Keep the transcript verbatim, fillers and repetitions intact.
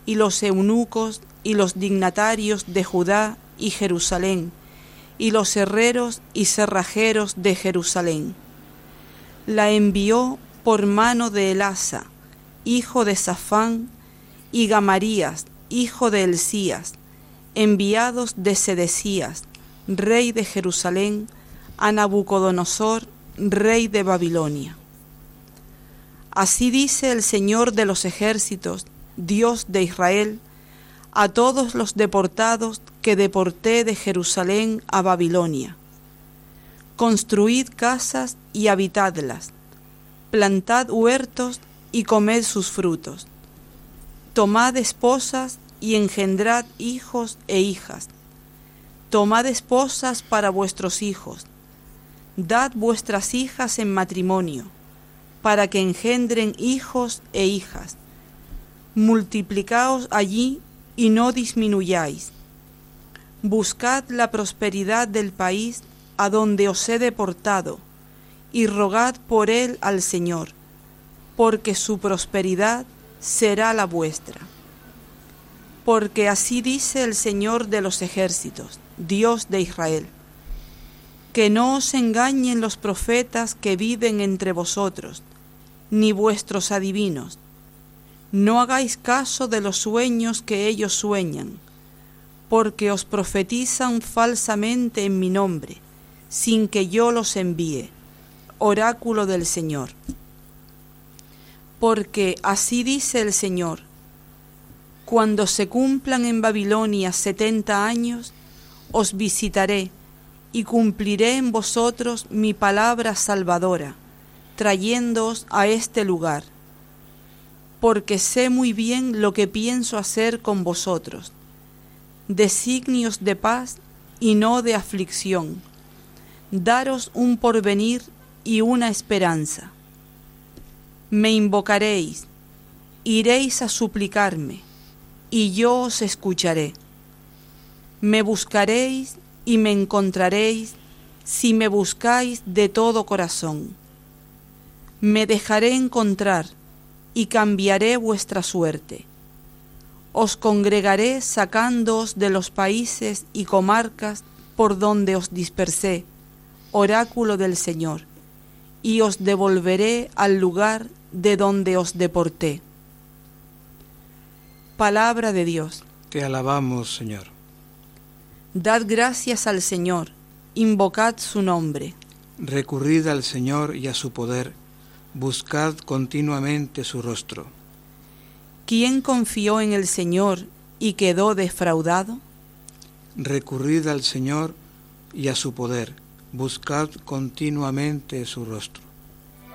y los eunucos y los dignatarios de Judá y Jerusalén, y los herreros y cerrajeros de Jerusalén. La envió por mano de Elasa, hijo de Safán, y Gamarías, hijo de Elcías, enviados de Sedecías, rey de Jerusalén, a Nabucodonosor, rey de Babilonia. Así dice el Señor de los ejércitos, Dios de Israel, a todos los deportados que deporté de Jerusalén a Babilonia. Construid casas y habitadlas, plantad huertos y comed sus frutos. Tomad esposas y engendrad hijos e hijas. Tomad esposas para vuestros hijos. Dad vuestras hijas en matrimonio, para que engendren hijos e hijas. Multiplicaos allí y no disminuyáis. Buscad la prosperidad del país a donde os he deportado, y rogad por él al Señor, porque su prosperidad será la vuestra. Porque así dice el Señor de los ejércitos, Dios de Israel: que no os engañen los profetas que viven entre vosotros, ni vuestros adivinos. No hagáis caso de los sueños que ellos sueñan, porque os profetizan falsamente en mi nombre, sin que yo los envíe. Oráculo del Señor. Porque así dice el Señor: cuando se cumplan en Babilonia setenta años, os visitaré y cumpliré en vosotros mi palabra salvadora, trayéndoos a este lugar. Porque sé muy bien lo que pienso hacer con vosotros, designios de paz y no de aflicción, daros un porvenir y una esperanza. Me invocaréis, iréis a suplicarme, y yo os escucharé. Me buscaréis y me encontraréis si me buscáis de todo corazón. Me dejaré encontrar y cambiaré vuestra suerte. Os congregaré sacándoos de los países y comarcas por donde os dispersé, oráculo del Señor, y os devolveré al lugar de donde os deporté. Palabra de Dios. Te alabamos, Señor. Dad gracias al Señor, invocad su nombre. Recurrid al Señor y a su poder, buscad continuamente su rostro. ¿Quién confió en el Señor y quedó defraudado? Recurrid al Señor y a su poder, buscad continuamente su rostro.